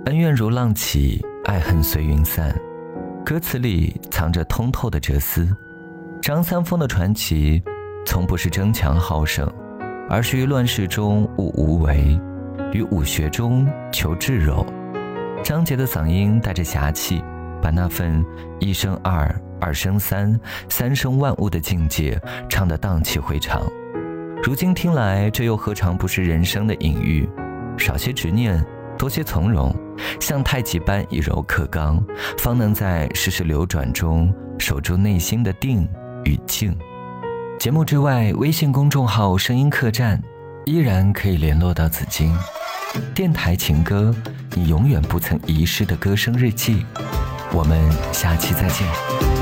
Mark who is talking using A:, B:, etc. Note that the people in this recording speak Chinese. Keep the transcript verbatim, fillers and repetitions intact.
A: 恩怨如浪起，爱恨随云散。歌词里藏着通透的哲思。张三丰的传奇从不是争强好胜，而是于乱世中悟无为，于武学中求至柔。张杰的嗓音带着侠气，把那份一生二，二生三，三生万物的境界唱得荡气回肠。如今听来，这又何尝不是人生的隐喻？少些执念，多些从容，像太极般以柔克刚，方能在世事流转中守住内心的定与静。节目之外，微信公众号声音客栈依然可以联络到紫金。电台情歌，你永远不曾遗失的歌声日记。我们下期再见。